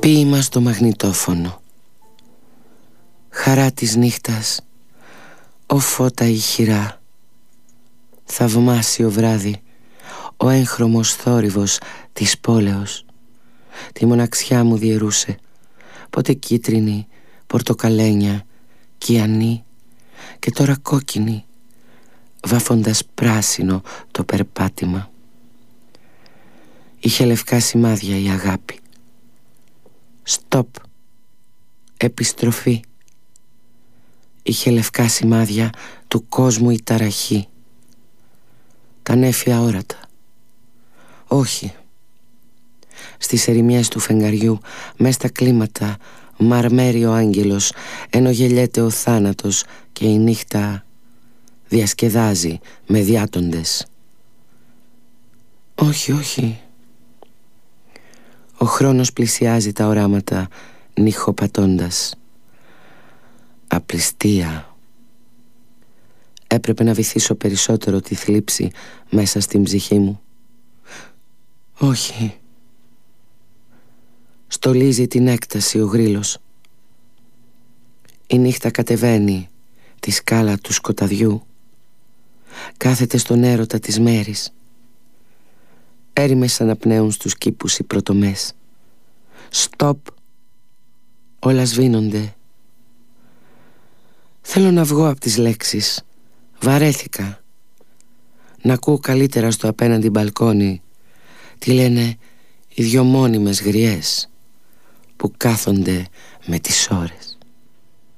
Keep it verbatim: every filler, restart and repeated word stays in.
Ποίημα στο μαγνητόφωνο. Χαρά της νύχτας, ο φώτα ηχηρά. Θαυμάσιο βράδυ, ο έγχρωμος θόρυβος της πόλεως. Τη μοναξιά μου διαιρούσε, πότε κίτρινη, πορτοκαλένια, κιανή και τώρα κόκκινη, βάφοντας πράσινο το περπάτημα. Είχε λευκά σημάδια η αγάπη. Στοπ, επιστροφή. Είχε λευκά σημάδια του κόσμου η ταραχή. Τα νέφη αόρατα. Όχι. Στις ερημιές του φεγγαριού, μες στα κλίματα, μαρμέρει ο άγγελος, ενώ γελιέται ο θάνατος και η νύχτα διασκεδάζει με διάτοντες. Όχι, όχι. Ο χρόνος πλησιάζει τα οράματα, νυχοπατώντας. Απληστία. Έπρεπε να βυθίσω περισσότερο τη θλίψη μέσα στην ψυχή μου. Όχι. Στολίζει την έκταση ο γρίλος. Η νύχτα κατεβαίνει τη σκάλα του σκοταδιού. Κάθεται στον έρωτα της μέρης. Έρημες αναπνέουν στους κήπους οι πρωτομές. Στοπ. Όλα σβήνονται. Θέλω να βγω από τις λέξεις. Βαρέθηκα. Να ακούω καλύτερα στο απέναντι μπαλκόνι τι λένε οι δυο μόνιμες γριές που κάθονται με τις ώρες.